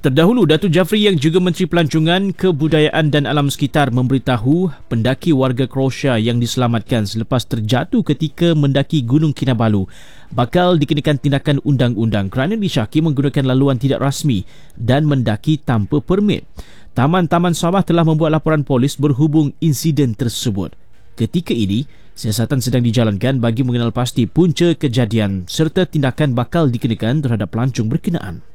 Terdahulu, Datuk Jafri yang juga Menteri Pelancongan, Kebudayaan dan Alam Sekitar memberitahu pendaki warga Croatia yang diselamatkan selepas terjatuh ketika mendaki Gunung Kinabalu bakal dikenakan tindakan undang-undang kerana disyaki menggunakan laluan tidak rasmi dan mendaki tanpa permit. Taman-Taman Sabah telah membuat laporan polis berhubung insiden tersebut. Ketika ini, siasatan sedang dijalankan bagi mengenal pasti punca kejadian serta tindakan bakal dikenakan terhadap pelancong berkenaan.